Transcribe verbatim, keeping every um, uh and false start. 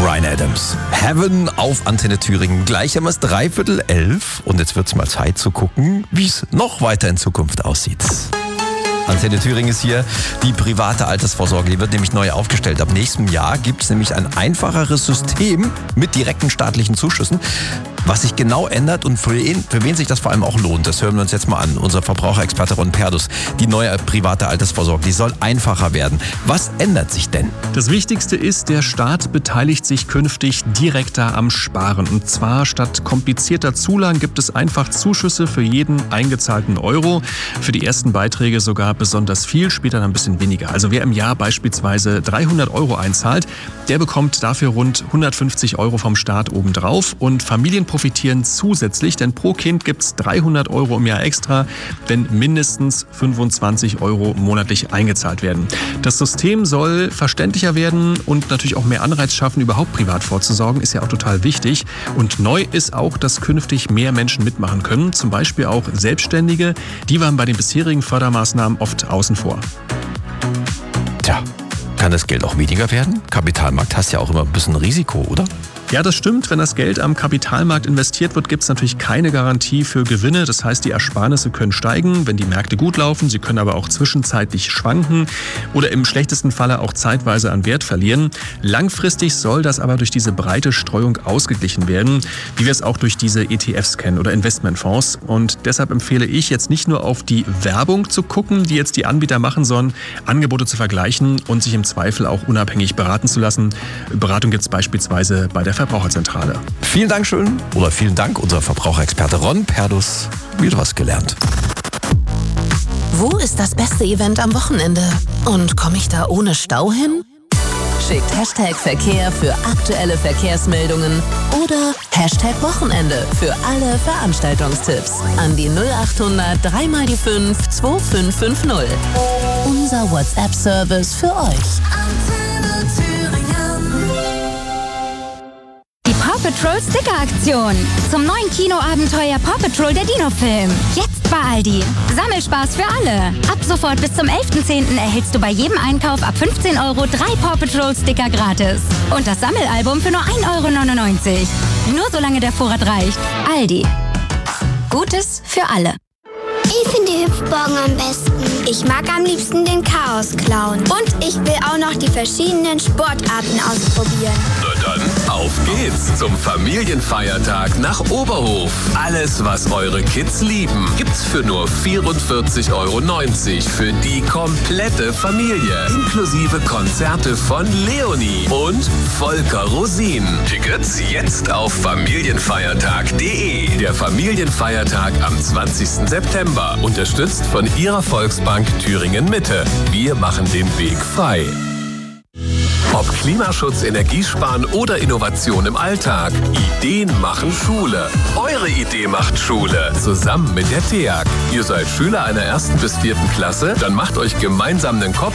Bryan Adams. Heaven auf Antenne Thüringen. Gleich haben wir es dreiviertel elf und jetzt wird es mal Zeit zu gucken, wie es noch weiter in Zukunft aussieht. Antenne Thüringen ist hier die private Altersvorsorge. Die wird nämlich neu aufgestellt. Ab nächstem Jahr gibt es nämlich ein einfacheres System mit direkten staatlichen Zuschüssen. Was sich genau ändert und für wen, für wen sich das vor allem auch lohnt, das hören wir uns jetzt mal an. Unser Verbraucherexperte Ron Perdus. Die neue private Altersvorsorge, die soll einfacher werden. Was ändert sich denn? Das Wichtigste ist, der Staat beteiligt sich künftig direkter am Sparen. Und zwar statt komplizierter Zulagen gibt es einfach Zuschüsse für jeden eingezahlten Euro. Für die ersten Beiträge sogar besonders viel, später dann ein bisschen weniger. Also wer im Jahr beispielsweise dreihundert Euro einzahlt, der bekommt dafür rund hundertfünfzig Euro vom Staat obendrauf. Und Familien profitieren zusätzlich, denn pro Kind gibt es dreihundert Euro im Jahr extra, wenn mindestens fünfundzwanzig Euro monatlich eingezahlt werden. Das System soll verständlicher werden und natürlich auch mehr Anreiz schaffen, überhaupt privat vorzusorgen, ist ja auch total wichtig. Und neu ist auch, dass künftig mehr Menschen mitmachen können, zum Beispiel auch Selbstständige. Die waren bei den bisherigen Fördermaßnahmen oft außen vor. Tja, kann das Geld auch weniger werden? Kapitalmarkt hast ja auch immer ein bisschen Risiko, oder? Ja, das stimmt. Wenn das Geld am Kapitalmarkt investiert wird, gibt es natürlich keine Garantie für Gewinne. Das heißt, die Ersparnisse können steigen, wenn die Märkte gut laufen. Sie können aber auch zwischenzeitlich schwanken oder im schlechtesten Falle auch zeitweise an Wert verlieren. Langfristig soll das aber durch diese breite Streuung ausgeglichen werden, wie wir es auch durch diese E T Fs kennen oder Investmentfonds. Und deshalb empfehle ich jetzt nicht nur auf die Werbung zu gucken, die jetzt die Anbieter machen, sondern Angebote zu vergleichen und sich im Zweifel auch unabhängig beraten zu lassen. Beratung gibt es beispielsweise bei der Verbraucherzentrale. Vielen Dank schön oder vielen Dank, unser Verbraucherexperte Ron Perdus. Wieder was gelernt. Wo ist das beste Event am Wochenende? Und komme ich da ohne Stau hin? Schickt Hashtag Verkehr für aktuelle Verkehrsmeldungen oder Hashtag Wochenende für alle Veranstaltungstipps an die null achthundert drei mal die fünf zwei fünf fünf null. Unser WhatsApp-Service für euch. Paw Patrol Sticker-Aktion. Zum neuen Kinoabenteuer Paw Patrol der Dino-Film. Jetzt bei Aldi. Sammelspaß für alle. Ab sofort bis zum elften zehnten erhältst du bei jedem Einkauf ab fünfzehn Euro drei Paw Patrol Sticker gratis. Und das Sammelalbum für nur ein Euro neunundneunzig. Nur solange der Vorrat reicht. Aldi. Gutes für alle. Ich finde die Hüpfburgen am besten. Ich mag am liebsten den Chaos-Clown. Und ich will auch noch die verschiedenen Sportarten ausprobieren. Na dann, auf geht's zum Familienfeiertag nach Oberhof. Alles, was eure Kids lieben, gibt's für nur vierundvierzig Euro neunzig für die komplette Familie. Inklusive Konzerte von Leonie und Volker Rosin. Tickets jetzt auf familienfeiertag punkt de. Der Familienfeiertag am zwanzigsten September. Unterstützt von Ihrer Volksbank Thüringen Mitte. Wir machen den Weg frei. Ob Klimaschutz, Energiesparen oder Innovation im Alltag. Ideen machen Schule. Eure Idee macht Schule. Zusammen mit der T E A G. Ihr seid Schüler einer ersten bis vierten Klasse? Dann macht euch gemeinsam einen Kopf